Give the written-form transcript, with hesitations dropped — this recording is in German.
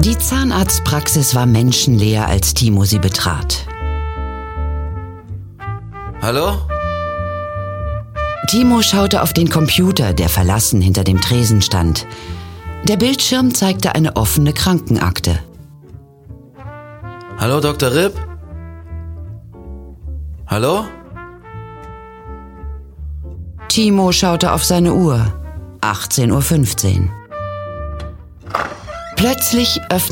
Die Zahnarztpraxis war menschenleer, als Timo sie betrat. Hallo? Timo schaute auf den Computer, der verlassen hinter dem Tresen stand. Der Bildschirm zeigte eine offene Krankenakte. Hallo, Dr. Ripp? Hallo? Timo schaute auf seine Uhr. 18:15 Uhr. Plötzlich öffnete